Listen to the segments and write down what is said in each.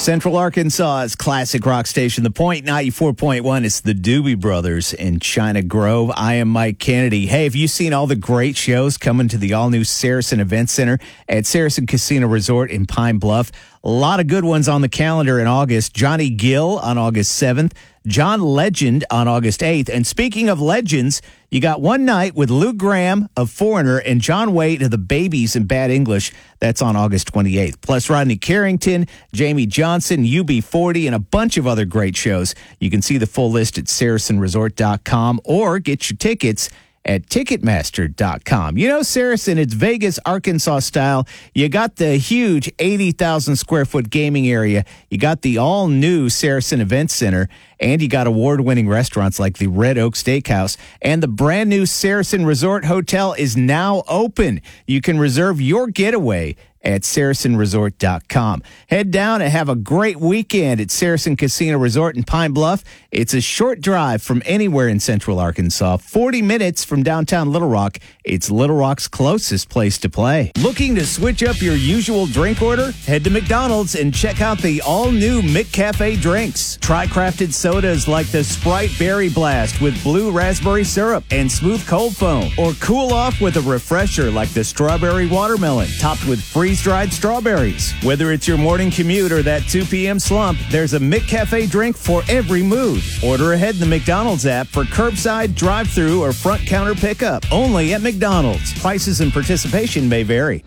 Central Arkansas's classic rock station, The Point 94.1. It's the Doobie Brothers in China Grove. I am Mike Kennedy. Hey, have you seen all the great shows coming to the all-new Saracen Event Center at Saracen Casino Resort in Pine Bluff? A lot of good ones on the calendar in August. Johnny Gill on August 7th. John Legend on August 8th. And speaking of legends, you got one night with Lou Graham of Foreigner and John Waite of the Babies in Bad English. That's on August 28th. Plus Rodney Carrington, Jamie Johnson, UB40, and a bunch of other great shows. You can see the full list at SaracenResort.com or get your tickets at Ticketmaster.com. You know, Saracen, it's Vegas, Arkansas style. You got the huge 80,000 square foot gaming area. You got the all new Saracen Event Center, and you got award-winning restaurants like the Red Oak Steakhouse. And the brand new Saracen Resort Hotel is now open. You can reserve your getaway at SaracenResort.com. Head down and have a great weekend at Saracen Casino Resort in Pine Bluff. It's a short drive from anywhere in Central Arkansas, 40 minutes from downtown Little Rock. It's Little Rock's closest place to play. Looking to switch up your usual drink order? Head to McDonald's and check out the all-new McCafe drinks. Try crafted sodas like the Sprite Berry Blast with blue raspberry syrup and smooth cold foam. Or cool off with a refresher like the Strawberry Watermelon, topped with freeze-dried strawberries. Whether it's your morning commute or that 2 p.m. slump, there's a McCafe drink for every mood. Order ahead in the McDonald's app for curbside, drive-thru, or front counter pickup. Only at McDonald's. Prices and participation may vary.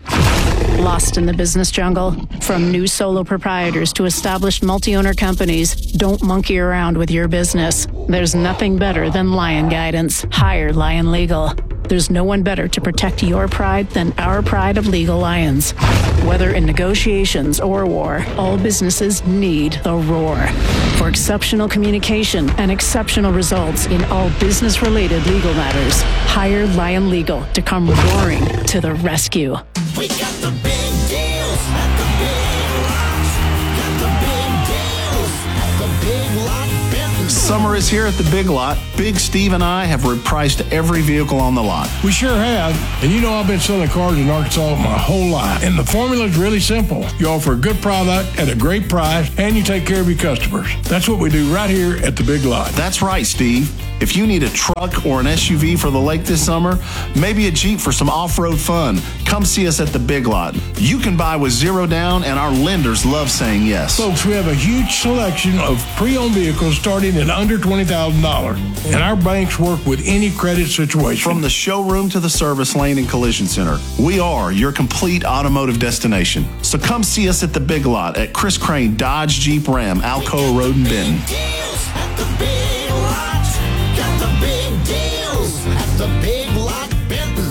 Lost in the business jungle? From new solo proprietors to established multi-owner companies, don't monkey around with your business. There's nothing better than Lion Guidance. Hire Lion Legal. There's no one better to protect your pride than our pride of Legal Lions. Whether in negotiations or war, all businesses need the roar. For exceptional communication and exceptional results in all business-related legal matters, hire Lion Legal to come roaring to the rescue. We got the big deals at the Big Lots. Got the big deals at the Big Lot Benton. Summer is here at the Big Lot. Big Steve and I have repriced every vehicle on the lot. We sure have. And you know I've been selling cars in Arkansas my whole life. And the formula is really simple. You offer a good product at a great price, and you take care of your customers. That's what we do right here at the Big Lot. That's right, Steve. If you need a truck or an SUV for the lake this summer, maybe a Jeep for some off-road fun, come see us at the Big Lot. You can buy with zero down, and our lenders love saying yes. Folks, we have a huge selection of pre-owned vehicles starting at under $20,000. And our banks work with any credit situation. From the showroom to the service lane and collision center, we are your complete automotive destination. So come see us at the Big Lot at Chris Crane Dodge Jeep Ram, Alcoa Road in Benton. Deals at the Big Lot. Got the big deals at the Big Lot Benton.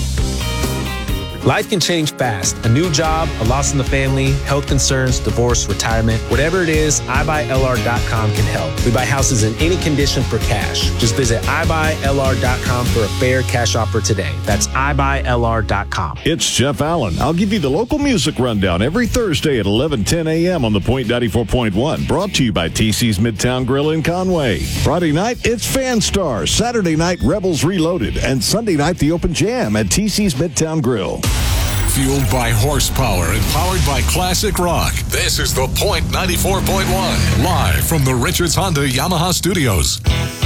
Life can change fast. A new job, a loss in the family, health concerns, divorce, retirement. Whatever it is, iBuyLR.com can help. We buy houses in any condition for cash. Just visit iBuyLR.com for a fair cash offer today. That's iBuyLR.com. It's Jeff Allen. I'll give you the local music rundown every Thursday at 11:10 a.m. on the Point 94.1. Brought to you by TC's Midtown Grill in Conway. Friday night, it's Fan Stars. Saturday night, Rebels Reloaded. And Sunday night, the Open Jam at TC's Midtown Grill. Fueled by horsepower and powered by classic rock. This is the Point 94.1, live from the Richards Honda Yamaha Studios.